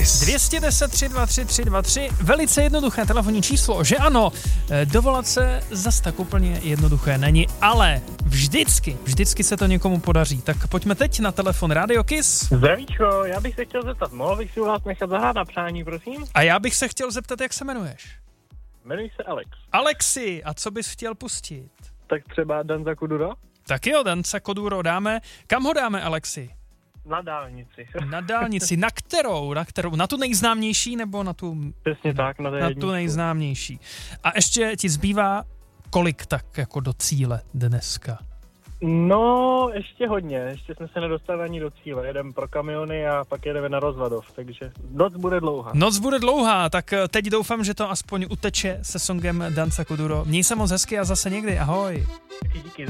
Kiss. 210 323 323, velice jednoduché telefonní číslo, že ano, dovolat se zas tak úplně jednoduché není, ale vždycky se to někomu podaří. Tak pojďme teď na telefon Radio Kiss. Zdravíčko, já bych se chtěl zeptat, mohl bych si u vás nechat zahrát na přání, prosím? A já bych se chtěl zeptat, jak se jmenuješ? Jmenuji se Alex. Alexi, a co bys chtěl pustit? Tak třeba Danza Kuduro? Tak jo, Danza Kuduro dáme. Kam ho dáme, Alexi? Na dálnici. Na dálnici. Na kterou? Na tu nejznámější nebo na tu... Přesně tak, na tu nejznámější. A ještě ti zbývá kolik tak jako do cíle dneska? No, ještě hodně. Ještě jsme se nedostali ani do cíle. Jedeme pro kamiony a pak jedeme na Rozvadov, takže noc bude dlouhá. Noc bude dlouhá, tak teď doufám, že to aspoň uteče se songem Danza Kuduro. Měj se moc hezky a zase někdy. Ahoj. Díky.